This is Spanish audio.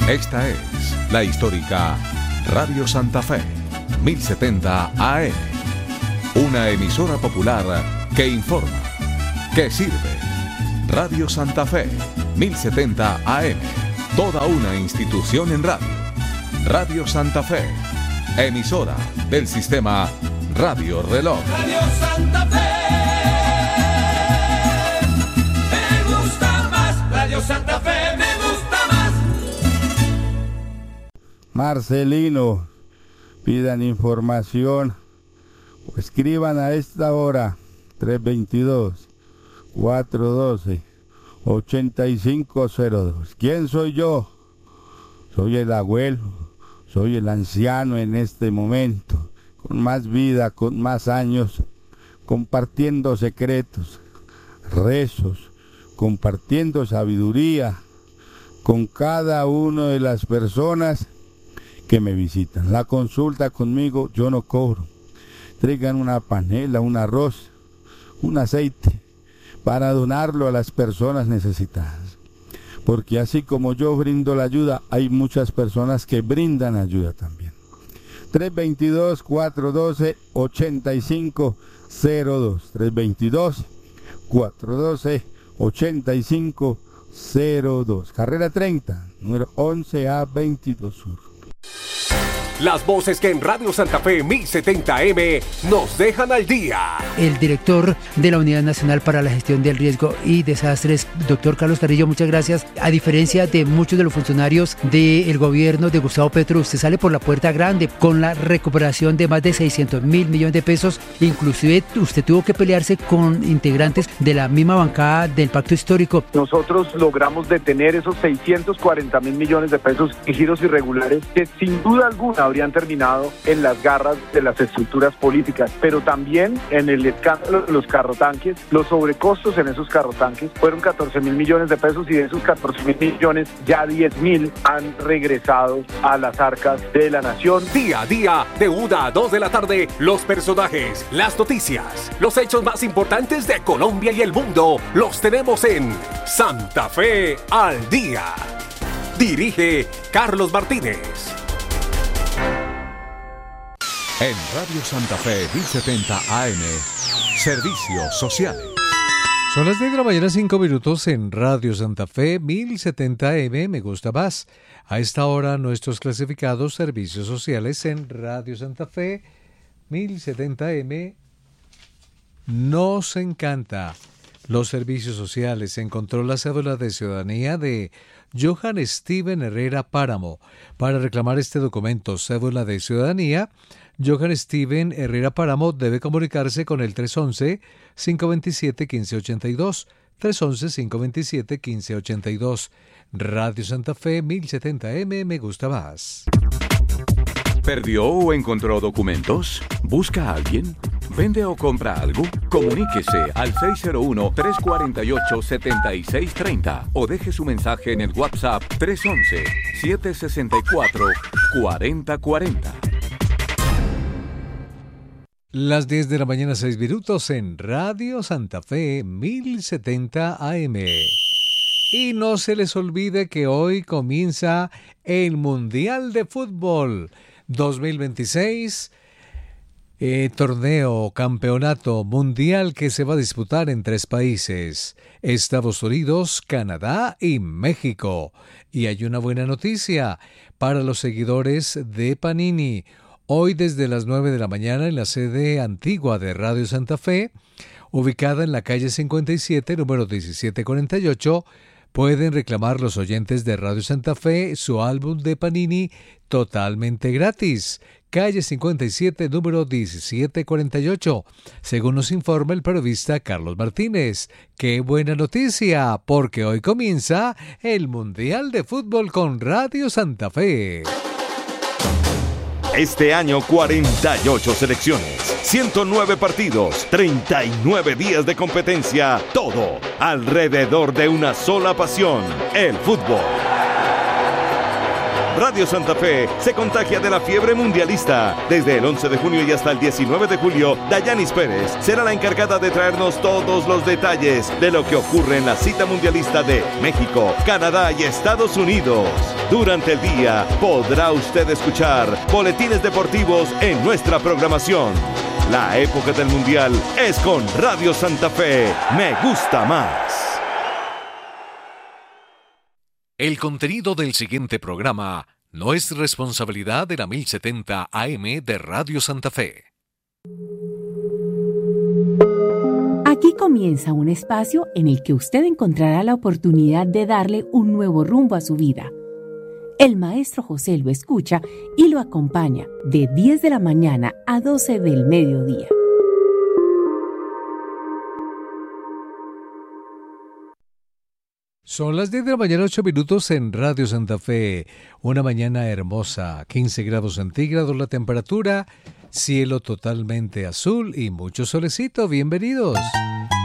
Esta es la histórica Radio Santa Fe, 1070 AM. Una emisora popular que informa, que sirve. Radio Santa Fe, 1070 AM. Toda una institución en radio. Radio Santa Fe, emisora del sistema Radio Reloj. Radio Santa Fe, me gusta más. Radio Santa Fe, me gusta más. Marcelino, pidan información o escriban a esta hora 322-412-8502. ¿Quién soy yo? Soy el abuelo, soy el anciano en este momento, con más vida, con más años, compartiendo secretos, rezos, compartiendo sabiduría con cada una de las personas que me visitan. La consulta conmigo yo no cobro. Traigan una panela, un arroz, un aceite para donarlo a las personas necesitadas. Porque así como yo brindo la ayuda, hay muchas personas que brindan ayuda también. 322-412-8502. 322-412-8502. Carrera 30, número 11A22 Sur. Las voces que en Radio Santa Fe 1070M nos dejan al día. El director de la Unidad Nacional para la Gestión del Riesgo y Desastres, doctor Carlos Carrillo, muchas gracias. A diferencia de muchos de los funcionarios del gobierno de Gustavo Petro, usted sale por la puerta grande con la recuperación de más de 600.000 millones de pesos. Inclusive usted tuvo que pelearse con integrantes de la misma bancada del Pacto Histórico. Nosotros logramos detener esos 640.000 millones de pesos en giros irregulares que sin duda alguna habrían terminado en las garras de las estructuras políticas, pero también en el escándalo de los carrotanques. Los sobrecostos en esos carrotanques fueron 14.000 millones de pesos y de esos 14.000 millones ya 10.000 han regresado a las arcas de la nación. Día a día, de 1 a 2 de la tarde, los personajes, las noticias, los hechos más importantes de Colombia y el mundo, los tenemos en Santa Fe al Día. Dirige Carlos Martínez. En Radio Santa Fe 1070 AM, Servicios Sociales. Son las 10 de la mañana, 5 minutos en Radio Santa Fe 1070 AM, me gusta más. A esta hora nuestros clasificados servicios sociales en Radio Santa Fe 1070 AM nos encanta. Los servicios sociales. Encontró la cédula de ciudadanía de Johan Steven Herrera Páramo. Para reclamar este documento, cédula de ciudadanía, Johan Steven Herrera Páramo debe comunicarse con el 311-527-1582. 311-527-1582. Radio Santa Fe 1070M, me gusta más. ¿Perdió o encontró documentos? ¿Busca a alguien? ¿Vende o compra algo? Comuníquese al 601-348-7630 o deje su mensaje en el WhatsApp 311-764-4040. Las 10 de la mañana, 6 minutos en Radio Santa Fe 1070 AM. Y no se les olvide que hoy comienza el Mundial de Fútbol 2026, torneo, campeonato mundial que se va a disputar en 3 países, Estados Unidos, Canadá y México. Y hay una buena noticia para los seguidores de Panini. Hoy desde las 9 de la mañana en la sede antigua de Radio Santa Fe, ubicada en la calle 57, número 1748, pueden reclamar los oyentes de Radio Santa Fe su álbum de Panini totalmente gratis. Calle 57, número 1748, según nos informa el periodista Carlos Martínez. ¡Qué buena noticia! Porque hoy comienza el Mundial de Fútbol con Radio Santa Fe. Este año 48 selecciones, 109 partidos, 39 días de competencia, todo alrededor de una sola pasión, el fútbol. Radio Santa Fe se contagia de la fiebre mundialista. Desde el 11 de junio y hasta el 19 de julio, Dayanis Pérez será la encargada de traernos todos los detalles de lo que ocurre en la cita mundialista de México, Canadá y Estados Unidos. Durante el día podrá usted escuchar boletines deportivos en nuestra programación. La época del Mundial es con Radio Santa Fe. Me gusta más. El contenido del siguiente programa no es responsabilidad de la 1070 AM de Radio Santa Fe. Aquí comienza un espacio en el que usted encontrará la oportunidad de darle un nuevo rumbo a su vida. El maestro José lo escucha y lo acompaña de 10 de la mañana a 12 del mediodía. Son las 10 de la mañana, 8 minutos en Radio Santa Fe. Una mañana hermosa, 15 grados centígrados la temperatura, cielo totalmente azul y mucho solecito. Bienvenidos.